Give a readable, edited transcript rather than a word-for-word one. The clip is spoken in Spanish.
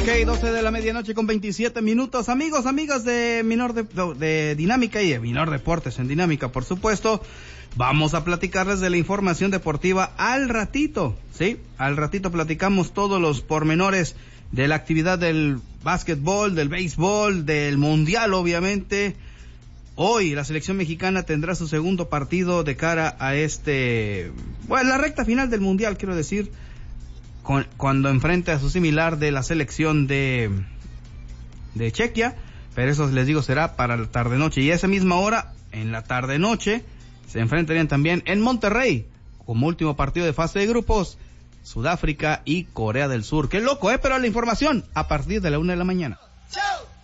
Ok, 12 de la medianoche con 27 minutos. Amigos, amigas de de Dinámica y de Minor Deportes en Dinámica, por supuesto. Vamos a platicarles de la información deportiva al ratito, ¿sí? Al ratito platicamos todos los pormenores de la actividad del básquetbol, del béisbol, del mundial, obviamente. Hoy la selección mexicana tendrá su segundo partido de cara a la recta final del mundial, quiero decir, cuando enfrente a su similar de la selección de Chequia, pero eso les digo será para la tarde-noche, y a esa misma hora, en la tarde-noche, se enfrentarían también en Monterrey, como último partido de fase de grupos, Sudáfrica y Corea del Sur. Qué loco, pero la información a partir de la 1 de la mañana. ¡Chao!